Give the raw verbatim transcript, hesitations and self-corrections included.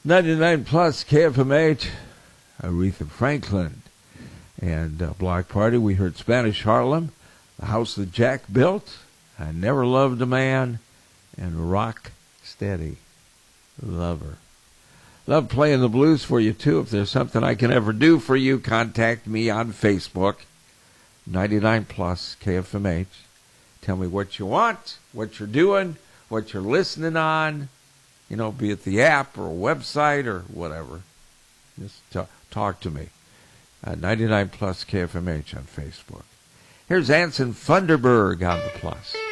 ninety-nine plus K F M H, Aretha Franklin. And uh, Block Party, we heard Spanish Harlem, The House That Jack Built, I Never Loved a Man, and Rock Steady. Lover. Love playing the blues for you, too. If there's something I can ever do for you, contact me on Facebook, ninety-nine plus K F M H. Tell me what you want, what you're doing, what you're listening on, you know, be it the app or a website or whatever. Just talk, talk to me. Uh, ninety-nine plus K F M H on Facebook. Here's Anson Funderburg on the plus.